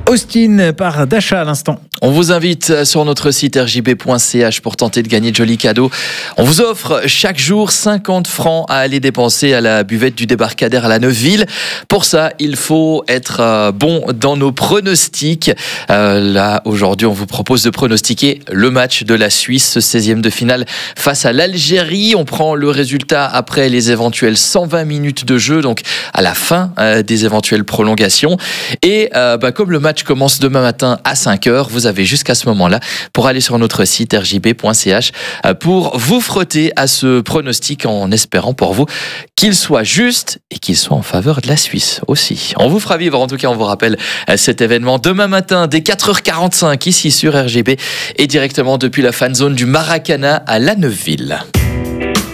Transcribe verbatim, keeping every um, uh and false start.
Austin par Dasha à l'instant. On vous invite sur notre site r j b point c h pour tenter de gagner de jolis cadeaux. On vous offre chaque jour cinquante francs à aller dépenser à la buvette du débarcadère à la Neuville. Pour ça, il faut être bon dans nos pronostics. Euh, là, aujourd'hui, on vous propose de pronostiquer le match de la Suisse, ce seizième de finale face à l'Algérie. On prend le résultat après les éventuelles cent vingt minutes de jeu, donc à la fin euh, des éventuelles prolongations. Et euh, bah, comme le match commence demain matin à cinq heures, vous avez jusqu'à ce moment-là pour aller sur notre site r j b point c h pour vous frotter à ce pronostic en espérant pour vous qu'il soit juste et qu'il soit en faveur de la Suisse aussi. On vous fera vivre, en tout cas on vous rappelle cet événement demain matin dès quatre heures quarante-cinq ici sur R G B et directement depuis la fan zone du Maracana à la Neuville.